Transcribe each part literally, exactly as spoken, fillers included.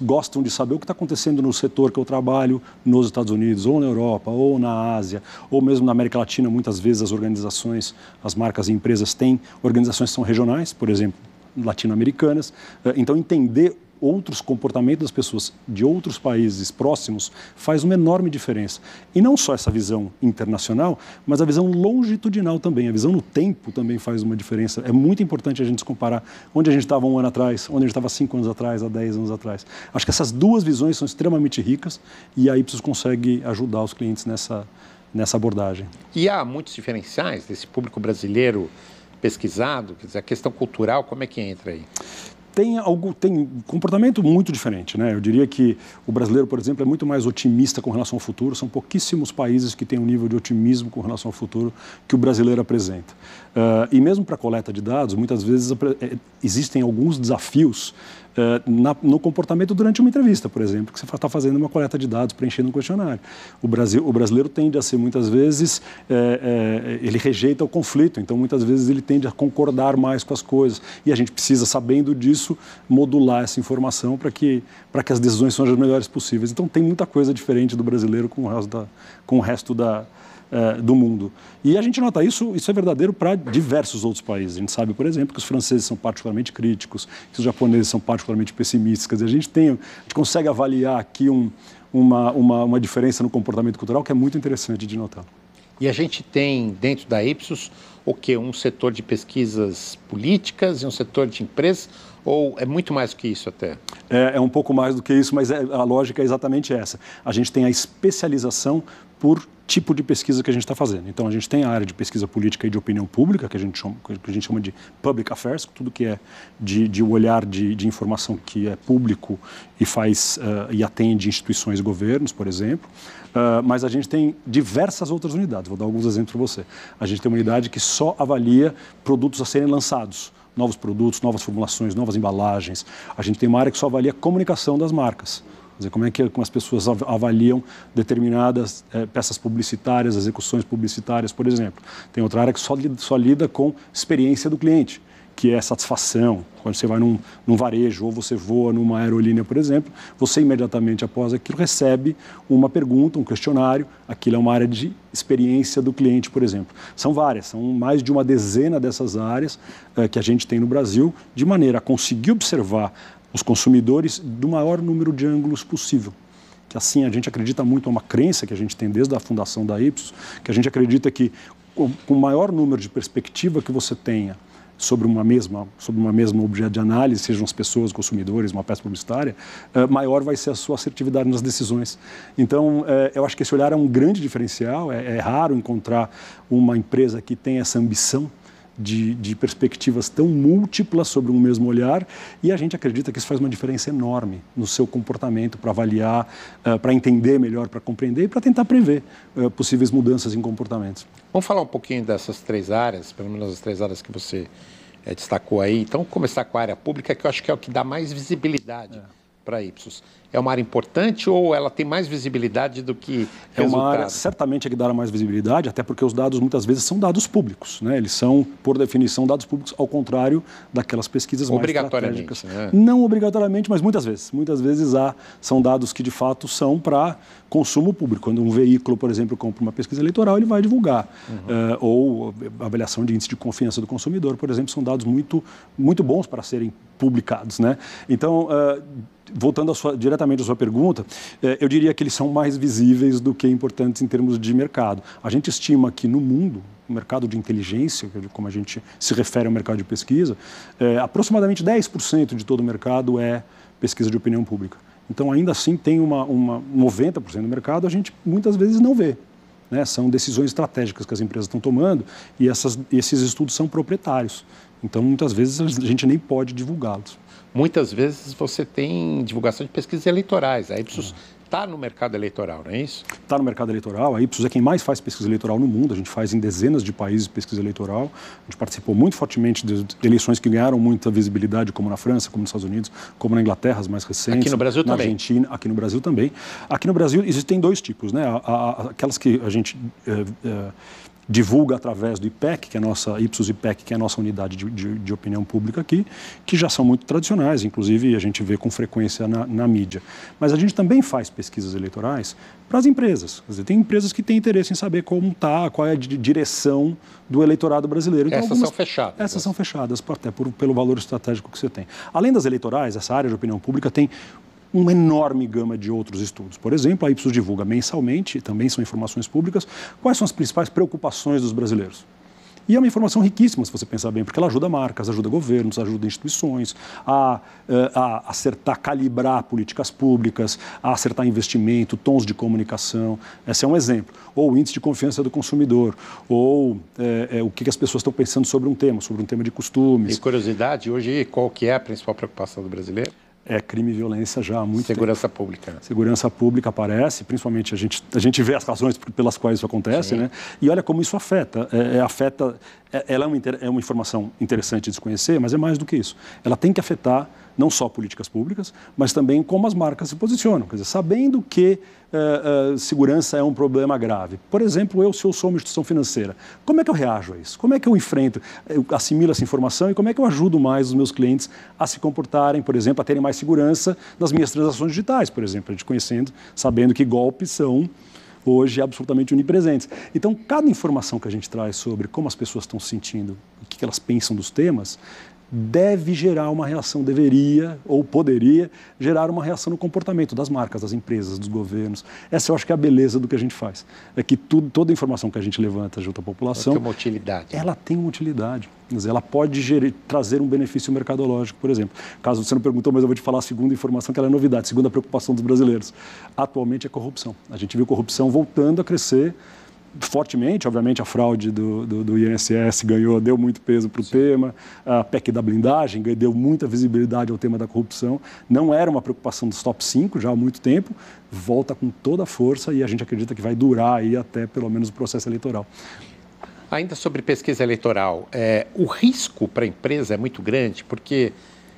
gostam de saber o que está acontecendo no setor que eu trabalho nos Estados Unidos, ou na Europa, ou na Ásia, ou mesmo na América Latina. Muitas vezes as organizações, as marcas e empresas têm organizações que são regionais, por exemplo, latino-americanas. Então, entender outros comportamentos das pessoas de outros países próximos faz uma enorme diferença. E não só essa visão internacional, mas a visão longitudinal também. A visão no tempo também faz uma diferença. É muito importante a gente se comparar onde a gente estava um ano atrás, onde a gente estava cinco anos atrás, há dez anos atrás. Acho que essas duas visões são extremamente ricas e a Ipsos consegue ajudar os clientes nessa, nessa abordagem. E há muitos diferenciais desse público brasileiro pesquisado? Quer dizer, a questão cultural, como é que entra aí? Tem algo, tem comportamento muito diferente, né? Eu diria que o brasileiro, por exemplo, é muito mais otimista com relação ao futuro. São pouquíssimos países que têm um nível de otimismo com relação ao futuro que o brasileiro apresenta. Uh, e mesmo para a coleta de dados, muitas vezes existem alguns desafios uh, na, no comportamento durante uma entrevista, por exemplo, que você está fazendo uma coleta de dados, preenchendo um questionário. O, Brasil, o brasileiro tende a ser, muitas vezes, é, é, ele rejeita o conflito, então muitas vezes ele tende a concordar mais com as coisas. E a gente precisa, sabendo disso, modular essa informação para que, para que as decisões sejam as melhores possíveis. Então tem muita coisa diferente do brasileiro com o resto da, com o resto da Uh, do mundo. E a gente nota isso, isso é verdadeiro para diversos outros países. A gente sabe, por exemplo, que os franceses são particularmente críticos, que os japoneses são particularmente pessimistas. Quer dizer, a gente, tem, a gente consegue avaliar aqui um, uma, uma, uma diferença no comportamento cultural que é muito interessante de notar. E a gente tem, dentro da Ipsos, o quê? Um setor de pesquisas políticas e um setor de empresas? Ou é muito mais do que isso até? É, é um pouco mais do que isso, mas é, a lógica é exatamente essa. A gente tem a especialização por tipo de pesquisa que a gente está fazendo. Então, a gente tem a área de pesquisa política e de opinião pública, que a gente chama, que a gente chama de Public Affairs, tudo que é de, de olhar de, de informação que é público e, faz, uh, e atende instituições e governos, por exemplo. Uh, mas a gente tem diversas outras unidades. Vou dar alguns exemplos para você. A gente tem uma unidade que só avalia produtos a serem lançados. Novos produtos, novas formulações, novas embalagens. A gente tem uma área que só avalia a comunicação das marcas. Quer dizer, como é que como as pessoas avaliam determinadas é, peças publicitárias, execuções publicitárias, por exemplo. Tem outra área que só lida, só lida com experiência do cliente, que é satisfação. Quando você vai num, num varejo ou você voa numa aerolínea, por exemplo, você imediatamente após aquilo recebe uma pergunta, um questionário. Aquilo é uma área de experiência do cliente, por exemplo. São várias, são mais de uma dezena dessas áreas é, que a gente tem no Brasil, de maneira a conseguir observar os consumidores do maior número de ângulos possível. Que assim, a gente acredita muito, é uma crença que a gente tem desde a fundação da Ipsos, que a gente acredita que com o maior número de perspectiva que você tenha sobre uma mesma, sobre uma mesma objeto de análise, sejam as pessoas, consumidores, uma peça publicitária, uh, maior vai ser a sua assertividade nas decisões. Então, uh, eu acho que esse olhar é um grande diferencial, é, é raro encontrar uma empresa que tem essa ambição De, de perspectivas tão múltiplas sobre um mesmo olhar, e a gente acredita que isso faz uma diferença enorme no seu comportamento para avaliar, uh, para entender melhor, para compreender e para tentar prever uh, possíveis mudanças em comportamentos. Vamos falar um pouquinho dessas três áreas, pelo menos as três áreas que você é, destacou aí. Então, começar com a área pública, que eu acho que é o que dá mais visibilidade é. para a Ipsos. É uma área importante ou ela tem mais visibilidade do que resultado? É uma área, certamente, é que dá mais visibilidade, até porque os dados muitas vezes são dados públicos, né? Eles são, por definição, dados públicos, ao contrário daquelas pesquisas mais estratégicas. Né? Não obrigatoriamente, mas muitas vezes. Muitas vezes há, são dados que, de fato, são para consumo público. Quando um veículo, por exemplo, compra uma pesquisa eleitoral, ele vai divulgar. Uhum. Uh, ou avaliação de índice de confiança do consumidor, por exemplo, são dados muito, muito bons para serem publicados, né? Então, uh, voltando a sua, diretamente à sua pergunta, eh, eu diria que eles são mais visíveis do que importantes em termos de mercado. A gente estima que no mundo, o mercado de inteligência, como a gente se refere ao mercado de pesquisa, eh, aproximadamente dez por cento de todo o mercado é pesquisa de opinião pública. Então, ainda assim, tem uma, uma noventa por cento do mercado, a gente muitas vezes não vê. Né? São decisões estratégicas que as empresas estão tomando e essas, esses estudos são proprietários. Então, muitas vezes, a gente nem pode divulgá-los. Muitas vezes você tem divulgação de pesquisas eleitorais. A Ipsos está no mercado eleitoral, não é isso? Está no mercado eleitoral. A Ipsos é quem mais faz pesquisa eleitoral no mundo. A gente faz em dezenas de países pesquisa eleitoral. A gente participou muito fortemente de eleições que ganharam muita visibilidade, como na França, como nos Estados Unidos, como na Inglaterra, as mais recentes. Aqui no Brasil na também? Na Argentina, aqui no Brasil também. Aqui no Brasil existem dois tipos, né? Aquelas que a gente... É, é, divulga através do I P E C, que é a nossa, Ipsos I P E C, que é a nossa unidade de, de, de opinião pública aqui, que já são muito tradicionais, inclusive a gente vê com frequência na, na mídia. Mas a gente também faz pesquisas eleitorais para as empresas. Quer dizer, tem empresas que têm interesse em saber como está, qual é a direção do eleitorado brasileiro. Então, essas algumas, são fechadas. Essas né? são fechadas, até por, pelo valor estratégico que você tem. Além das eleitorais, essa área de opinião pública tem uma enorme gama de outros estudos. Por exemplo, a Ipsos divulga mensalmente, também são informações públicas, quais são as principais preocupações dos brasileiros. E é uma informação riquíssima, se você pensar bem, porque ela ajuda marcas, ajuda governos, ajuda instituições a, a acertar, calibrar políticas públicas, a acertar investimento, tons de comunicação. Esse é um exemplo. Ou o índice de confiança do consumidor, ou é, é, o que as pessoas estão pensando sobre um tema, sobre um tema de costumes. E curiosidade, hoje qual que é a principal preocupação do brasileiro? É crime e violência já há muito Segurança tempo. pública. Segurança pública aparece, principalmente a gente, a gente vê as razões pelas quais isso acontece, né? E olha como isso afeta. É, é, afeta é, ela é uma, é uma informação interessante de se conhecer, mas é mais do que isso. Ela tem que afetar não só políticas públicas, mas também como as marcas se posicionam. Quer dizer, sabendo que uh, uh, segurança é um problema grave. Por exemplo, eu, se eu sou uma instituição financeira, como é que eu reajo a isso? Como é que eu enfrento, eu assimilo essa informação e como é que eu ajudo mais os meus clientes a se comportarem, por exemplo, a terem mais segurança nas minhas transações digitais, por exemplo, a gente conhecendo, sabendo que golpes são hoje absolutamente onipresentes. Então, cada informação que a gente traz sobre como as pessoas estão se sentindo, o que elas pensam dos temas, deve gerar uma reação, deveria ou poderia gerar uma reação no comportamento das marcas, das empresas, dos governos. Essa eu acho que é a beleza do que a gente faz. É que tudo, toda a informação que a gente levanta junto à população... Ela tem uma utilidade. Ela tem uma utilidade. Quer dizer, ela pode gerir, trazer um benefício mercadológico, por exemplo. Caso você não perguntou, mas eu vou te falar a segunda informação, que ela é novidade, a segunda preocupação dos brasileiros. Atualmente é corrupção. A gente viu corrupção voltando a crescer fortemente. Obviamente a fraude do, do, do I N S S ganhou, deu muito peso para o tema, a P E C da blindagem deu muita visibilidade ao tema da corrupção, não era uma preocupação dos top cinco já há muito tempo, volta com toda a força e a gente acredita que vai durar aí até pelo menos o processo eleitoral. Ainda sobre pesquisa eleitoral, é, o risco para a empresa é muito grande, porque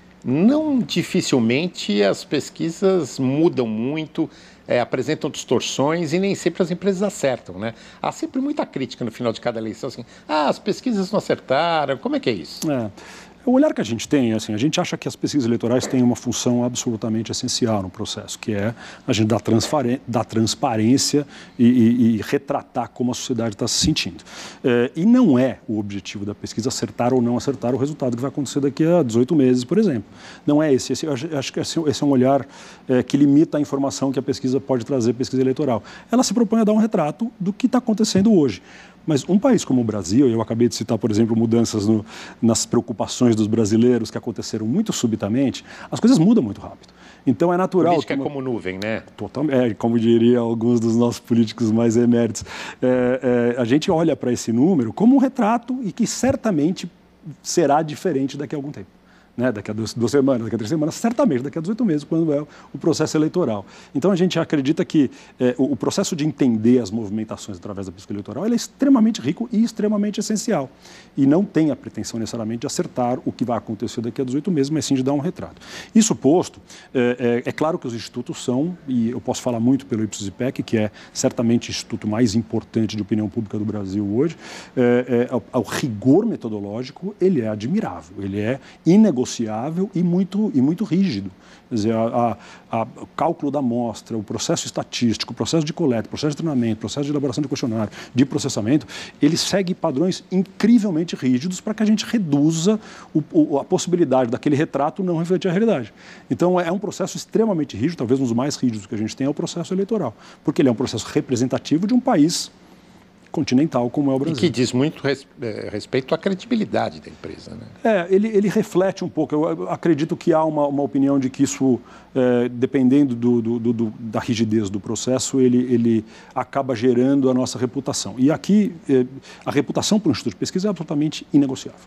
não dificilmente as pesquisas mudam muito, É, apresentam distorções e nem sempre as empresas acertam, né? Há sempre muita crítica no final de cada eleição, assim, ah, as pesquisas não acertaram, como é que é isso? É. O olhar que a gente tem, assim, a gente acha que as pesquisas eleitorais têm uma função absolutamente essencial no processo, que é a gente dar, dar transparência e, e, e retratar como a sociedade está se sentindo. É, e não é o objetivo da pesquisa acertar ou não acertar o resultado que vai acontecer daqui a dezoito meses, por exemplo. Não é esse. esse eu acho que esse, esse é um olhar é, que limita a informação que a pesquisa pode trazer, pesquisa eleitoral. Ela se propõe a dar um retrato do que está acontecendo hoje. Mas um país como o Brasil, eu acabei de citar, por exemplo, mudanças no, nas preocupações dos brasileiros que aconteceram muito subitamente, as coisas mudam muito rápido. Então é natural... Política que uma... é como nuvem, né? Totalmente, é, como diria alguns dos nossos políticos mais eméritos. É, é, a gente olha para esse número como um retrato e que certamente será diferente daqui a algum tempo. Né, daqui a duas, duas semanas, daqui a três semanas, certamente daqui a dezoito meses, quando é o processo eleitoral. Então, a gente acredita que é, o, o processo de entender as movimentações através da pesquisa eleitoral ele é extremamente rico e extremamente essencial. E não tem a pretensão necessariamente de acertar o que vai acontecer daqui a dezoito meses, mas sim de dar um retrato. Isso posto, é, é, é claro que os institutos são, e eu posso falar muito pelo Ipsos I P E C, que é certamente o instituto mais importante de opinião pública do Brasil hoje, é, é, o, o rigor metodológico, ele é admirável, ele é inegociável e muito, e muito rígido. Quer dizer, a, a, a, o cálculo da amostra, o processo estatístico, o processo de coleta, o processo de treinamento, o processo de elaboração de questionário, de processamento, ele segue padrões incrivelmente rígidos para que a gente reduza o, o, a possibilidade daquele retrato não refletir a realidade. Então, é um processo extremamente rígido, talvez um dos mais rígidos que a gente tem é o processo eleitoral, porque ele é um processo representativo de um país continental como é o Brasil. E que diz muito res, respeito à credibilidade da empresa, né? É, ele, ele reflete um pouco. Eu acredito que há uma, uma opinião de que isso, é, dependendo do, do, do, da rigidez do processo, ele, ele acaba gerando a nossa reputação. E aqui, é, a reputação para o Instituto de Pesquisa é absolutamente inegociável.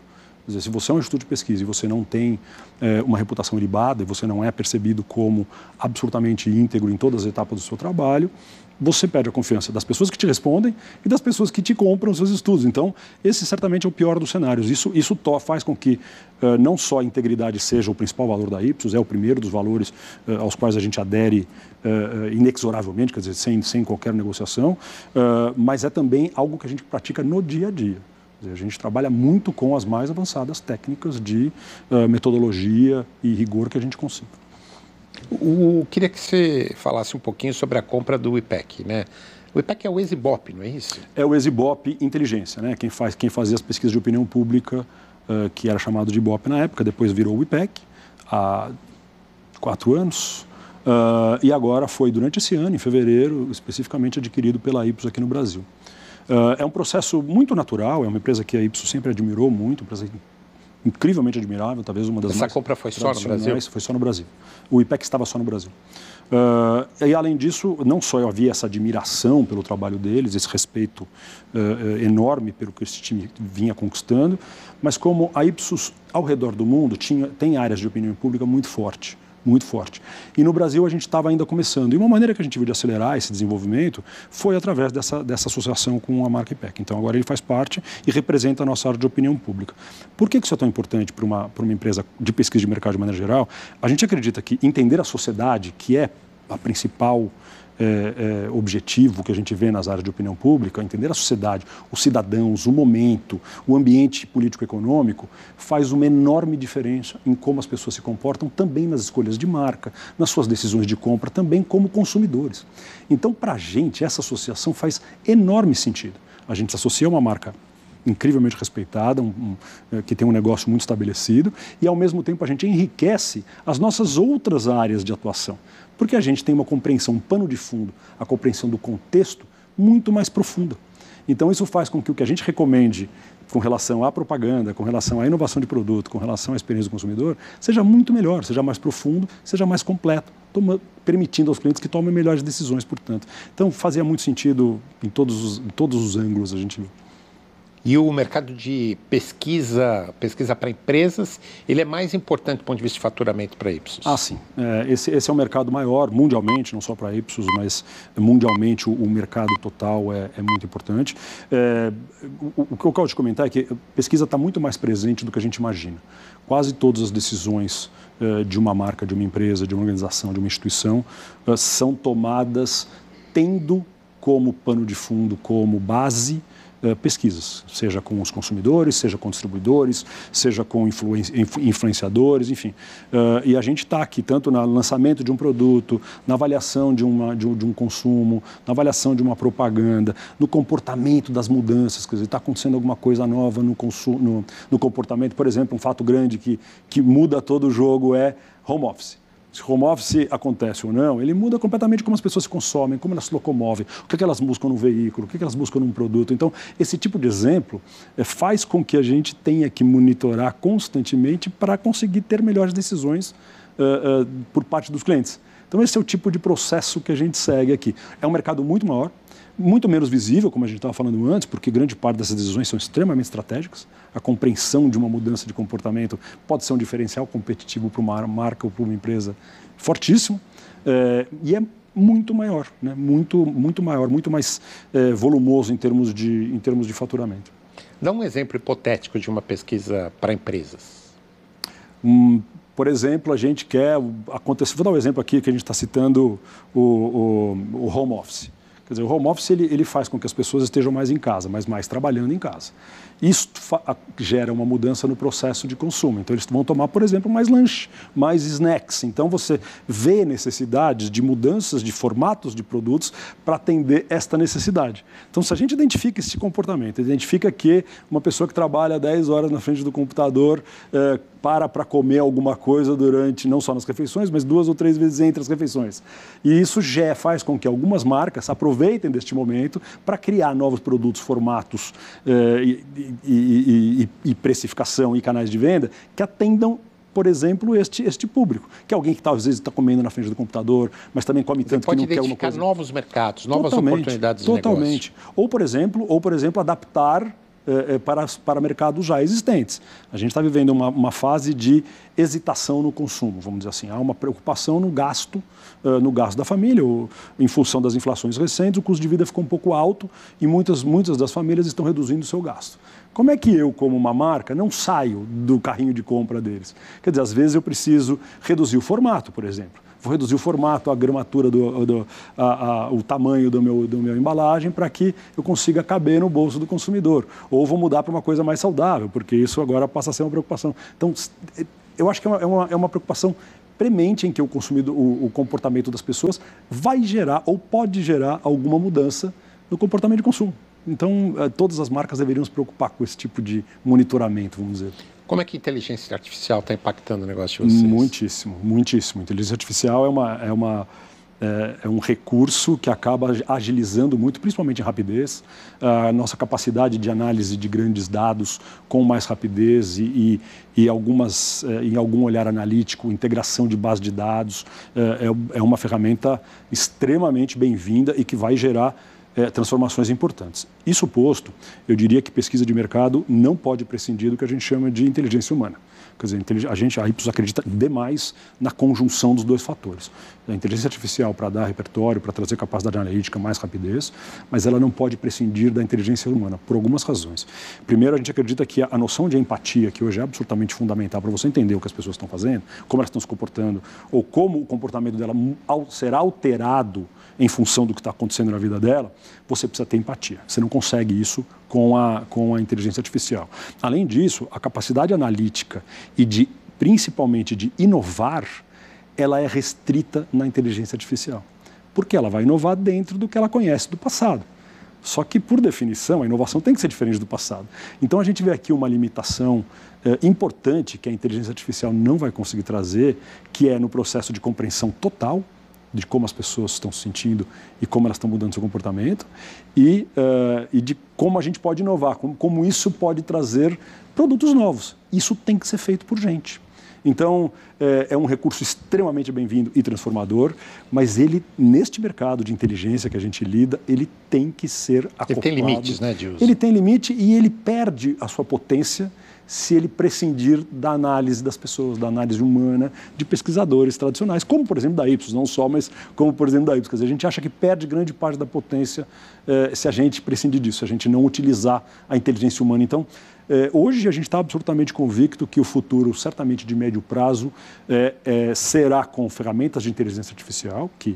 Quer dizer, se você é um instituto de pesquisa e você não tem é, uma reputação ilibada e você não é percebido como absolutamente íntegro em todas as etapas do seu trabalho, você perde a confiança das pessoas que te respondem e das pessoas que te compram os seus estudos. Então, esse certamente é o pior dos cenários. Isso, isso faz com que uh, não só a integridade seja o principal valor da Ipsos, é o primeiro dos valores uh, aos quais a gente adere uh, inexoravelmente, quer dizer, sem, sem qualquer negociação, uh, mas é também algo que a gente pratica no dia a dia. Quer dizer, a gente trabalha muito com as mais avançadas técnicas de uh, metodologia e rigor que a gente consiga. O, queria que você falasse um pouquinho sobre a compra do IPEC, né? O IPEC é o Exibop, não é isso? É o Exibop Inteligência, né? Quem, faz, quem fazia as pesquisas de opinião pública, uh, que era chamado de Ibope na época, depois virou o IPEC, há quatro anos, uh, e agora foi, durante esse ano, em fevereiro, especificamente adquirido pela Ipsos aqui no Brasil. Uh, é um processo muito natural, é uma empresa que a Ipsos sempre admirou muito, uma empresa incrivelmente admirável, talvez uma das Essa mais compra foi só no Brasil? Foi só no Brasil. O IPEC estava só no Brasil. Uh, e, além disso, não só havia essa admiração pelo trabalho deles, esse respeito uh, enorme pelo que esse time vinha conquistando, mas como a Ipsos, ao redor do mundo, tinha, tem áreas de opinião pública muito forte. muito forte. E no Brasil a gente estava ainda começando. E uma maneira que a gente viu de acelerar esse desenvolvimento foi através dessa, dessa associação com a marca IPEC. Então agora ele faz parte e representa a nossa área de opinião pública. Por que isso é tão importante para uma, para uma empresa de pesquisa de mercado de maneira geral? A gente acredita que entender a sociedade, que é a principal É, é, objetivo que a gente vê nas áreas de opinião pública, entender a sociedade, os cidadãos, o momento, o ambiente político-econômico, faz uma enorme diferença em como as pessoas se comportam também nas escolhas de marca, nas suas decisões de compra, também como consumidores. Então, para a gente, essa associação faz enorme sentido. A gente se associa a uma marca incrivelmente respeitada, um, um, que tem um negócio muito estabelecido e, ao mesmo tempo, a gente enriquece as nossas outras áreas de atuação, porque a gente tem uma compreensão, um pano de fundo, a compreensão do contexto muito mais profunda. Então, isso faz com que o que a gente recomende com relação à propaganda, com relação à inovação de produto, com relação à experiência do consumidor, seja muito melhor, seja mais profundo, seja mais completo, toma, permitindo aos clientes que tomem melhores decisões, portanto. Então, fazia muito sentido em todos os, em todos os ângulos, a gente viu. E o mercado de pesquisa, pesquisa para empresas, ele é mais importante do ponto de vista de faturamento para a Ipsos? Ah, sim. É, esse, esse é o mercado maior, mundialmente, não só para a Ipsos, mas mundialmente o, o mercado total é, é muito importante. É, o, o que eu quero te comentar é que a pesquisa está muito mais presente do que a gente imagina. Quase todas as decisões é, de uma marca, de uma empresa, de uma organização, de uma instituição, é, são tomadas tendo como pano de fundo, como base, Uh, pesquisas, seja com os consumidores, seja com distribuidores, seja com influen influenciadores, enfim. Uh, e a gente está aqui tanto no lançamento de um produto, na avaliação de, uma, de, um, de um consumo, na avaliação de uma propaganda, no comportamento das mudanças, quer dizer, está acontecendo alguma coisa nova no, consumo, no, no comportamento. Por exemplo, um fato grande que, que muda todo o jogo é home office. Se home office acontece ou não, ele muda completamente como as pessoas se consomem, como elas se locomovem, o que, é que elas buscam num veículo, o que, é que elas buscam num produto. Então, esse tipo de exemplo é, faz com que a gente tenha que monitorar constantemente para conseguir ter melhores decisões uh, uh, por parte dos clientes. Então, esse é o tipo de processo que a gente segue aqui. É um mercado muito maior, muito menos visível, como a gente estava falando antes, porque grande parte dessas decisões são extremamente estratégicas. A compreensão de uma mudança de comportamento pode ser um diferencial competitivo para uma marca ou para uma empresa fortíssimo, é, e é muito maior, né? muito, muito maior, muito mais é, volumoso em termos, de, em termos de faturamento. Dá um exemplo hipotético de uma pesquisa para empresas. Hum, Por exemplo, a gente quer acontecer. Vou dar um exemplo aqui que a gente está citando o, o, o home office. Quer dizer, o home office ele, ele faz com que as pessoas estejam mais em casa, mas mais trabalhando em casa. Isso gera uma mudança no processo de consumo. Então, eles vão tomar, por exemplo, mais lanche, mais snacks. Então, você vê necessidades de mudanças de formatos de produtos para atender esta necessidade. Então, se a gente identifica esse comportamento, identifica que uma pessoa que trabalha dez horas na frente do computador eh, para para comer alguma coisa durante, não só nas refeições, mas duas ou três vezes entre as refeições. E isso já faz com que algumas marcas aproveitem deste momento para criar novos produtos, formatos eh, e, e, e, e, e precificação e canais de venda que atendam, por exemplo, este, este público, que é alguém que talvez está comendo na frente do computador, mas também come Você tanto que não quer uma coisa. Pode identificar novos mercados, novas totalmente, oportunidades de totalmente. negócio. Ou, por exemplo, ou, por exemplo, adaptar eh, para, para mercados já existentes. A gente está vivendo uma, uma fase de hesitação no consumo, vamos dizer assim. Há uma preocupação no gasto, uh, no gasto da família, ou, em função das inflações recentes, o custo de vida ficou um pouco alto e muitas, muitas das famílias estão reduzindo o seu gasto. Como é que eu, como uma marca, não saio do carrinho de compra deles? Quer dizer, às vezes eu preciso reduzir o formato, por exemplo. Vou reduzir o formato, a gramatura, do, do, a, a, o tamanho do meu, do meu embalagem para que eu consiga caber no bolso do consumidor. Ou vou mudar para uma coisa mais saudável, porque isso agora passa a ser uma preocupação. Então, eu acho que é uma, é uma, é uma preocupação premente em que o, consumidor, o, o comportamento das pessoas vai gerar ou pode gerar alguma mudança no comportamento de consumo. Então, todas as marcas deveriam se preocupar com esse tipo de monitoramento, vamos dizer. Como é que a inteligência artificial está impactando o negócio de vocês? Muitíssimo, muitíssimo. Inteligência artificial é, uma, é, uma, é, é um recurso que acaba agilizando muito, principalmente em rapidez, a nossa capacidade de análise de grandes dados com mais rapidez e, e, e algumas, em algum olhar analítico, integração de base de dados. É, é uma ferramenta extremamente bem-vinda e que vai gerar É, transformações importantes. Isso posto, eu diria que pesquisa de mercado não pode prescindir do que a gente chama de inteligência humana. Quer dizer, a gente, a Ipsos acredita demais na conjunção dos dois fatores. A inteligência artificial para dar repertório, para trazer capacidade analítica, mais rapidez, mas ela não pode prescindir da inteligência humana, por algumas razões. Primeiro, a gente acredita que a noção de empatia, que hoje é absolutamente fundamental para você entender o que as pessoas estão fazendo, como elas estão se comportando, ou como o comportamento dela será alterado em função do que está acontecendo na vida dela, você precisa ter empatia. Você não consegue isso com a, com a inteligência artificial. Além disso, a capacidade analítica e de, principalmente de inovar, ela é restrita na inteligência artificial. Porque ela vai inovar dentro do que ela conhece do passado. Só que, por definição, a inovação tem que ser diferente do passado. Então, a gente vê aqui uma limitação eh, importante que a inteligência artificial não vai conseguir trazer, que é no processo de compreensão total de como as pessoas estão se sentindo e como elas estão mudando seu comportamento e, uh, e de como a gente pode inovar, como, como isso pode trazer produtos novos. Isso tem que ser feito por gente. Então, é, é um recurso extremamente bem-vindo e transformador, mas ele, neste mercado de inteligência que a gente lida, ele tem que ser acoplado. Ele tem limites, né, de uso? Ele tem limite e ele perde a sua potência se ele prescindir da análise das pessoas, da análise humana de pesquisadores tradicionais, como, por exemplo, da Ipsos, não só, mas como, por exemplo, da Ipsos. Quer dizer, a gente acha que perde grande parte da potência eh, se a gente prescindir disso, se a gente não utilizar a inteligência humana. Então, eh, hoje a gente está absolutamente convicto que o futuro, certamente de médio prazo, eh, eh, será com ferramentas de inteligência artificial, que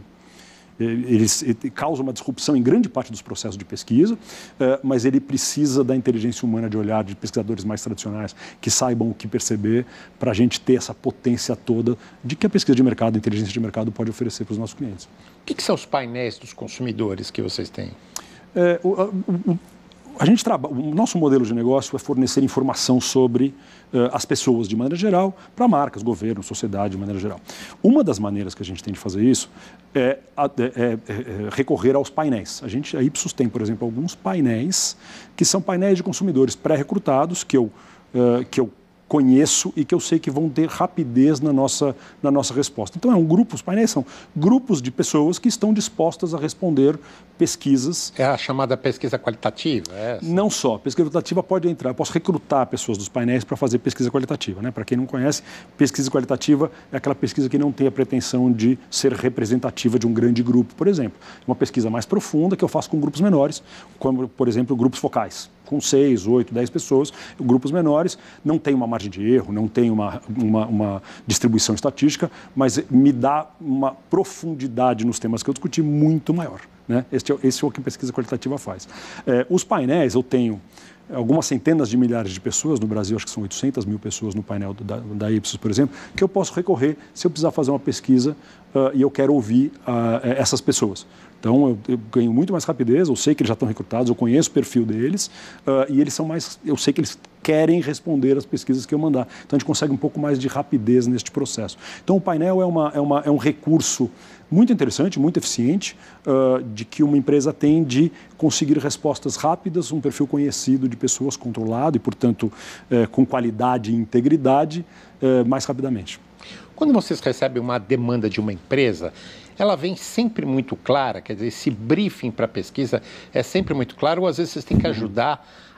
eles causam uma disrupção em grande parte dos processos de pesquisa, mas ele precisa da inteligência humana de olhar de pesquisadores mais tradicionais que saibam o que perceber para a gente ter essa potência toda de que a pesquisa de mercado, a inteligência de mercado pode oferecer para os nossos clientes. O que, que são os painéis dos consumidores que vocês têm? É, o, o, a gente trabalha, o nosso modelo de negócio é fornecer informação sobre uh, as pessoas de maneira geral para marcas, governo, sociedade de maneira geral. Uma das maneiras que a gente tem de fazer isso é, é, é, é recorrer aos painéis. A gente, a Ipsos tem, por exemplo, alguns painéis que são painéis de consumidores pré-recrutados que eu, uh, que eu conheço e que eu sei que vão ter rapidez na nossa, na nossa resposta. Então, é um grupo, os painéis são grupos de pessoas que estão dispostas a responder pesquisas. É a chamada pesquisa qualitativa? É essa? Não só. Pesquisa qualitativa pode entrar. Eu posso recrutar pessoas dos painéis para fazer pesquisa qualitativa, né? Para quem não conhece, pesquisa qualitativa é aquela pesquisa que não tem a pretensão de ser representativa de um grande grupo, por exemplo. Uma pesquisa mais profunda que eu faço com grupos menores, como, por exemplo, grupos focais. Com seis, oito, dez pessoas, grupos menores, não tem uma margem de erro, não tem uma, uma, uma distribuição estatística, mas me dá uma profundidade nos temas que eu discuti muito maior. Né? Esse, é, esse é o que a pesquisa qualitativa faz. É, os painéis, eu tenho algumas centenas de milhares de pessoas, no Brasil acho que são oitocentas mil pessoas no painel da, da Ipsos, por exemplo, que eu posso recorrer se eu precisar fazer uma pesquisa uh, e eu quero ouvir uh, essas pessoas. Então, eu, eu ganho muito mais rapidez, eu sei que eles já estão recrutados, eu conheço o perfil deles uh, e eles são mais, eu sei que eles querem responder às pesquisas que eu mandar. Então, a gente consegue um pouco mais de rapidez neste processo. Então, o painel é, uma, é, uma, é um recurso muito interessante, muito eficiente, uh, de que uma empresa tem de conseguir respostas rápidas, um perfil conhecido de pessoas controlado e, portanto, uh, com qualidade e integridade, uh, mais rapidamente. Quando vocês recebem uma demanda de uma empresa, ela vem sempre muito clara, quer dizer, esse briefing para a pesquisa é sempre muito claro, ou às vezes vocês têm que ajudar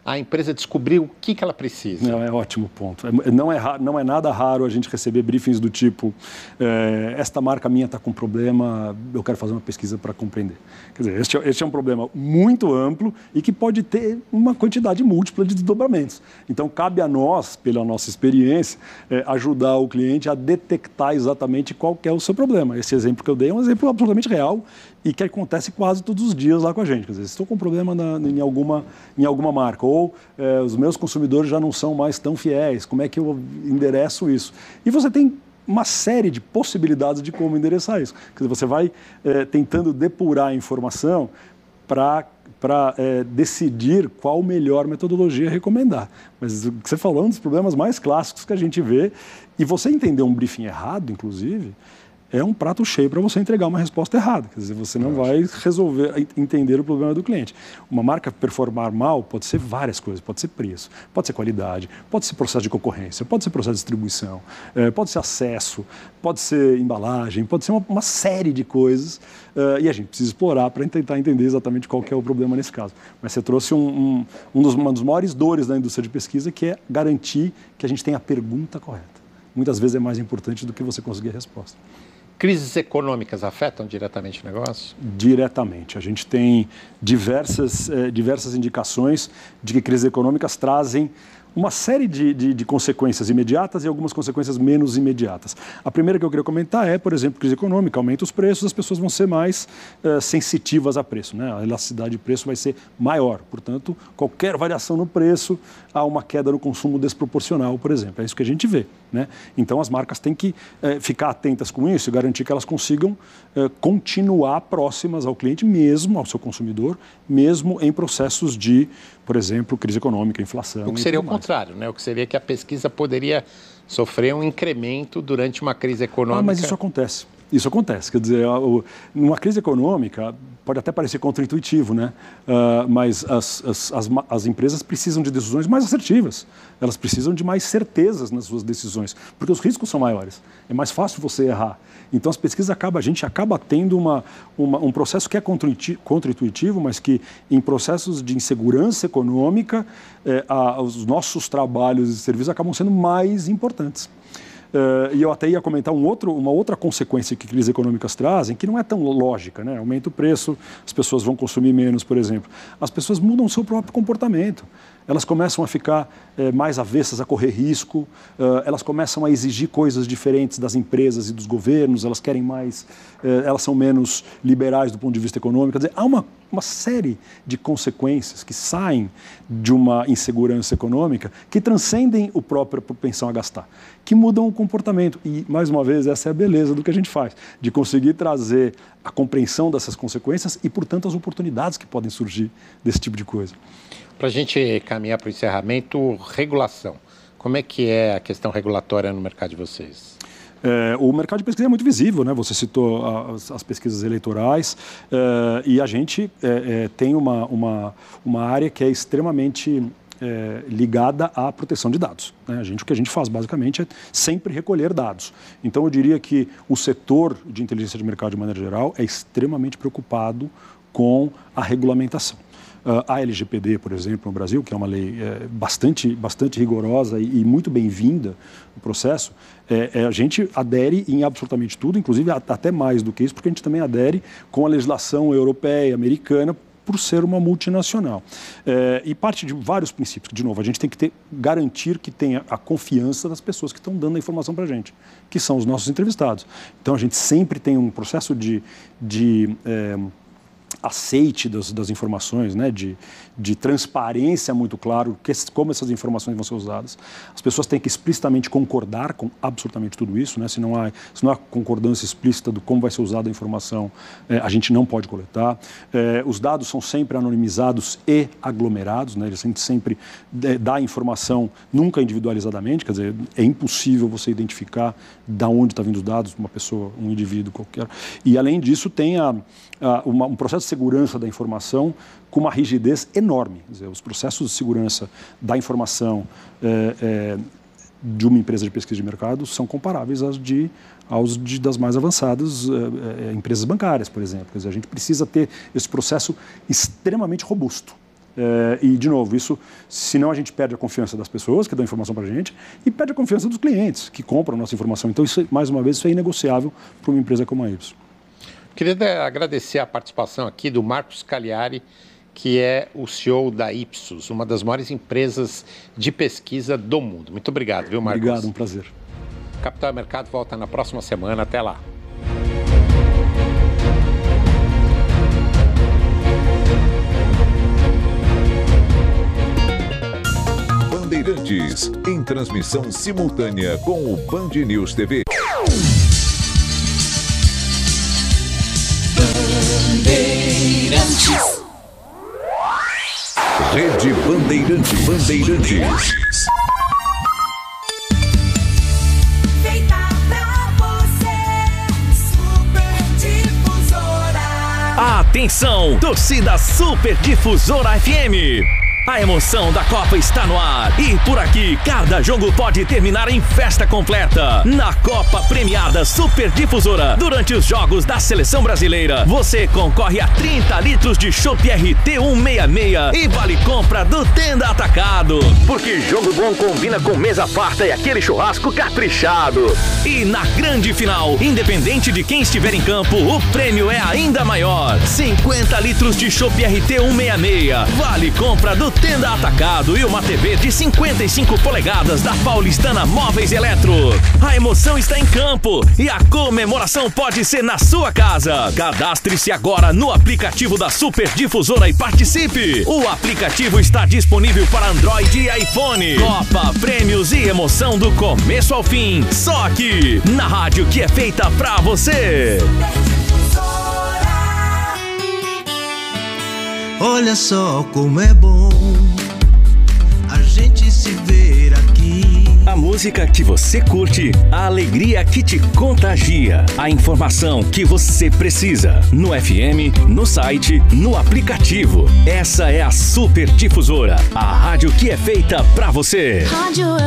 a empresa descobrir o que, que ela precisa. Não, é um ótimo ponto. É, não, é, não é nada raro a gente receber briefings do tipo, é, esta marca minha está com problema, eu quero fazer uma pesquisa para compreender. Quer dizer, este, este é um problema muito amplo e que pode ter uma quantidade múltipla de desdobramentos. Então, cabe a nós, pela nossa experiência, é, ajudar o cliente a detectar exatamente qual que é o seu problema. Esse exemplo que eu dei é um exemplo absolutamente real e que acontece quase todos os dias lá com a gente. Quer dizer, estou com um problema na, em, alguma, em alguma marca, ou é, os meus consumidores já não são mais tão fiéis, como é que eu endereço isso? E você tem uma série de possibilidades de como endereçar isso. Quer dizer, você vai é, tentando depurar a informação para para é, decidir qual melhor metodologia recomendar. Mas o que você falou é um dos problemas mais clássicos que a gente vê, e você entender um briefing errado, inclusive, é um prato cheio para você entregar uma resposta errada. Quer dizer, você não vai resolver, entender o problema do cliente. Uma marca performar mal pode ser várias coisas. Pode ser preço, pode ser qualidade, pode ser processo de concorrência, pode ser processo de distribuição, pode ser acesso, pode ser embalagem, pode ser uma, uma série de coisas. E a gente precisa explorar para tentar entender exatamente qual que é o problema nesse caso. Mas você trouxe um, um, um dos, uma das maiores dores da indústria de pesquisa, que é garantir que a gente tenha a pergunta correta. Muitas vezes é mais importante do que você conseguir a resposta. Crises econômicas afetam diretamente o negócio? Diretamente. A gente tem diversas, eh, diversas indicações de que crises econômicas trazem uma série de, de, de consequências imediatas e algumas consequências menos imediatas. A primeira que eu queria comentar é, por exemplo, crise econômica, aumenta os preços, as pessoas vão ser mais uh, sensitivas a preço, né? A elasticidade de preço vai ser maior, portanto, qualquer variação no preço, há uma queda no consumo desproporcional, por exemplo. É isso que a gente vê, né? Então, as marcas têm que uh, ficar atentas com isso e garantir que elas consigam uh, continuar próximas ao cliente, mesmo ao seu consumidor, mesmo em processos de, por exemplo, crise econômica, inflação. O que seria o contrário, né? O que seria que a pesquisa poderia sofrer um incremento durante uma crise econômica. Ah, mas isso acontece. Isso acontece. Quer dizer, numa crise econômica, pode até parecer contraintuitivo, né? Uh, mas as, as, as, as empresas precisam de decisões mais assertivas. Elas precisam de mais certezas nas suas decisões, porque os riscos são maiores. É mais fácil você errar. Então, as pesquisas acabam, a gente acaba tendo uma, uma, um processo que é contraintuitivo, mas que em processos de insegurança econômica, eh, a, os nossos trabalhos e serviços acabam sendo mais importantes. Uh, e eu até ia comentar um outro, uma outra consequência que crises econômicas trazem, que não é tão lógica, né? Aumenta o preço, as pessoas vão consumir menos, por exemplo. As pessoas mudam o seu próprio comportamento. Elas começam a ficar eh, mais avessas a correr risco, uh, elas começam a exigir coisas diferentes das empresas e dos governos, elas querem mais, eh, elas são menos liberais do ponto de vista econômico. Quer dizer, há uma, uma série de consequências que saem de uma insegurança econômica que transcendem o próprio propensão a gastar, que mudam o comportamento. E, mais uma vez, essa é a beleza do que a gente faz, de conseguir trazer a compreensão dessas consequências e, portanto, as oportunidades que podem surgir desse tipo de coisa. Para a gente caminhar para o encerramento, regulação. Como é que é a questão regulatória no mercado de vocês? É, o mercado de pesquisa é muito visível, né? Você citou as, as pesquisas eleitorais é, e a gente é, é, tem uma, uma, uma área que é extremamente é, ligada à proteção de dados, né? A gente, o que a gente faz basicamente é sempre recolher dados. Então eu diria que o setor de inteligência de mercado de maneira geral é extremamente preocupado com a regulamentação. Uh, a L G P D, por exemplo, no Brasil, que é uma lei é, bastante, bastante rigorosa e, e muito bem-vinda no processo, é, é, a gente adere em absolutamente tudo, inclusive a, até mais do que isso, porque a gente também adere com a legislação europeia, americana, por ser uma multinacional. É, e parte de vários princípios. De novo, a gente tem que ter, garantir que tenha a confiança das pessoas que estão dando a informação para a gente, que são os nossos entrevistados. Então, a gente sempre tem um processo de... de é, aceite das, das informações, né, de, de transparência muito claro, que, como essas informações vão ser usadas. As pessoas têm que explicitamente concordar com absolutamente tudo isso, né, se não há, se não há concordância explícita do como vai ser usada a informação, é, a gente não pode coletar. É, os dados são sempre anonimizados e aglomerados, né, a gente sempre dá a informação nunca individualizadamente, quer dizer, é impossível você identificar de onde está vindo os dados, uma pessoa, um indivíduo qualquer. E, além disso, tem a, a, uma, um processo de segurança da informação com uma rigidez enorme. Quer dizer, os processos de segurança da informação é, é, de uma empresa de pesquisa de mercado são comparáveis aos, de, aos de, das mais avançadas é, é, empresas bancárias, por exemplo. Quer dizer, a gente precisa ter esse processo extremamente robusto. É, e, de novo, isso, senão a gente perde a confiança das pessoas que dão informação para a gente e perde a confiança dos clientes que compram a nossa informação. Então, isso, mais uma vez, isso é inegociável para uma empresa como a Ipsos. Queria agradecer a participação aqui do Marcos Cagliari, que é o C E O da Ipsos, uma das maiores empresas de pesquisa do mundo. Muito obrigado, viu, Marcos? Obrigado, um prazer. Capital Mercado volta na próxima semana. Até lá. Bandeirantes, em transmissão simultânea com o Band News T V. Bandeirantes. Rede Bandeirantes. Bandeirantes. Feita pra você, Super Difusora. Atenção, torcida Super Difusora F M. A emoção da Copa está no ar e por aqui cada jogo pode terminar em festa completa. Na Copa Premiada Super Difusora, durante os jogos da Seleção Brasileira, você concorre a trinta litros de chopp R T cento e sessenta e seis e vale compra do Tenda Atacado. Porque jogo bom combina com mesa farta e aquele churrasco caprichado. E na grande final, independente de quem estiver em campo, o prêmio é ainda maior. cinquenta litros de chopp R T cento e sessenta e seis, vale compra do Tenda Atacado e uma T V de cinquenta e cinco polegadas da Paulistana Móveis e Eletro. A emoção está em campo e a comemoração pode ser na sua casa. Cadastre-se agora no aplicativo da Super Difusora e participe. O aplicativo está disponível para Android e iPhone. Copa, prêmios e emoção do começo ao fim. Só aqui, na rádio que é feita pra você. Olha só como é bom a gente se ver aqui. A música que você curte, a alegria que te contagia, a informação que você precisa. No F M, no site, no aplicativo. Essa é a Super Difusora, a rádio que é feita pra você. Rádio